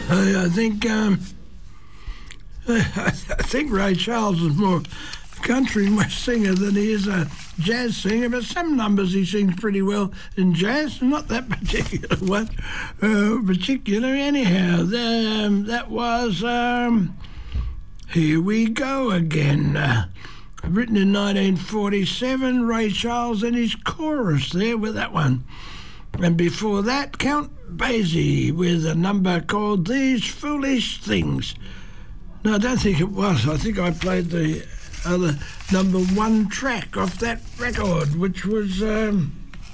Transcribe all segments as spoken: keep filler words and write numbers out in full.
I, I think um, I think Ray Charles is more country and west singer than he is a jazz singer, but some numbers he sings pretty well in jazz, not that particular one. Uh, particular anyhow. The, um, that was um, Here We Go Again. Uh, written in nineteen forty-seven, Ray Charles and his chorus there with that one. And before that, Count Basie with a number called These Foolish Things. No, I don't think it was. I think I played the other number one track off that record, which was... Um,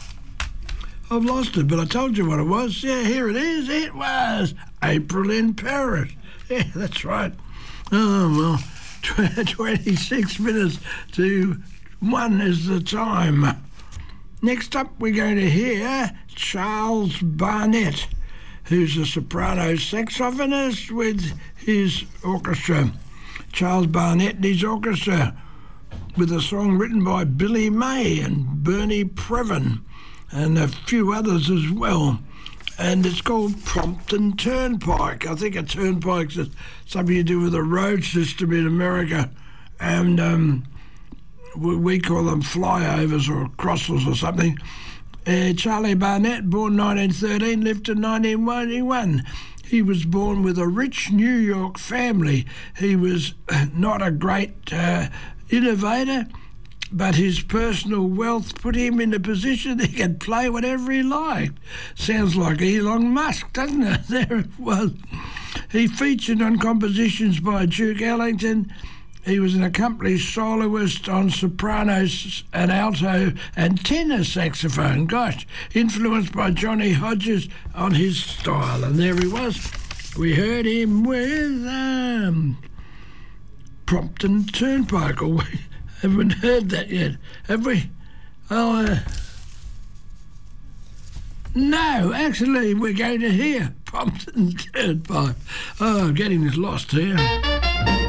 I've lost it, but I told you what it was. Yeah, here it is. It was April in Paris. Yeah, that's right. Oh, well, twenty-six minutes to one is the time. Next up, we're going to hear Charles Barnett, who's a soprano saxophonist with his orchestra. Charles Barnett and his orchestra, with a song written by Billy May and Bernie Previn and a few others as well. And it's called Prompton Turnpike. I think a turnpike's something to do with a road system in America. And um, we call them flyovers or crosses or something. Uh, Charlie Barnett, born nineteen thirteen, lived to nineteen ninety-one. He was born with a rich New York family. He was not a great uh, innovator, but his personal wealth put him in a position he could play whatever he liked. Sounds like Elon Musk, doesn't it? There it was. He featured on compositions by Duke Ellington. He was an accomplished soloist on soprano and alto and tenor saxophone. Gosh, influenced by Johnny Hodges on his style. And there he was. We heard him with um, Prompton Turnpike. Or we haven't heard that yet, have we? Oh, uh, no, actually, we're going to hear Prompton Turnpike. Oh, I'm getting lost here.